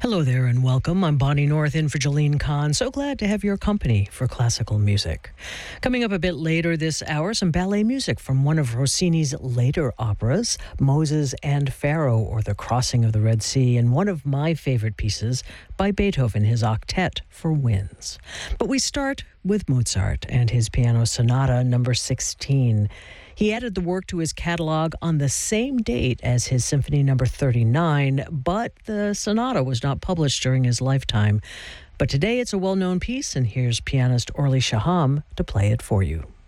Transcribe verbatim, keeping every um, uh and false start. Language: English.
Hello there and welcome. I'm Bonnie North in for Jolene Kahn. So glad to have your company for classical music. Coming up a bit later this hour, some ballet music from one of Rossini's later operas, Moses and Pharaoh, or The Crossing of the Red Sea, and one of my favorite pieces by Beethoven, his octet for winds. But we start with Mozart and his piano sonata number sixteen. He added the work to his catalog on the same date as his Symphony number thirty-nine, but the sonata was not published during his lifetime. But today it's a well-known piece, and here's pianist Orly Shaham to play it for you.